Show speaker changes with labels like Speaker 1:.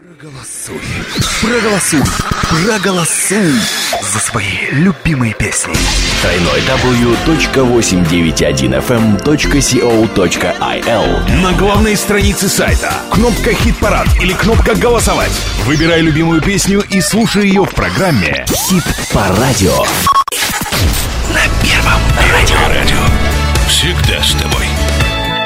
Speaker 1: Проголосуй за свои любимые песни.
Speaker 2: www.891fm.co.il.
Speaker 3: На главной странице сайта кнопка «Хит-парад» или кнопка «Голосовать». Выбирай любимую песню и слушай ее в программе
Speaker 2: «Хит по радио».
Speaker 1: На Первом радио.
Speaker 3: Всегда с тобой.